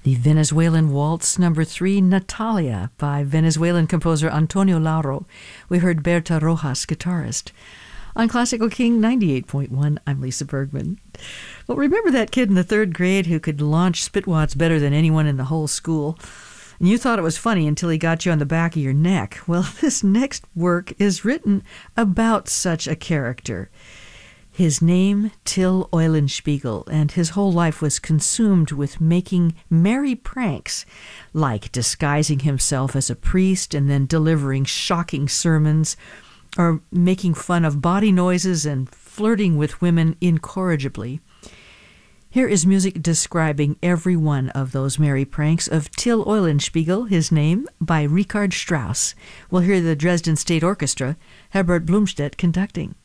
The Venezuelan Waltz number 3, Natalia, by Venezuelan composer Antonio Lauro. We heard Berta Rojas, guitarist. On Classical King 98.1, I'm Lisa Bergman. Well, remember that kid in the 3rd grade who could launch spitwads better than anyone in the whole school? And you thought it was funny until he got you on the back of your neck. Well, this next work is written about such a character. His name, Till Eulenspiegel, and his whole life was consumed with making merry pranks, like disguising himself as a priest and then delivering shocking sermons, or making fun of body noises and flirting with women incorrigibly. Here is music describing every one of those merry pranks of Till Eulenspiegel, his name, by Richard Strauss. We'll hear the Dresden State Orchestra, Herbert Blumstedt conducting.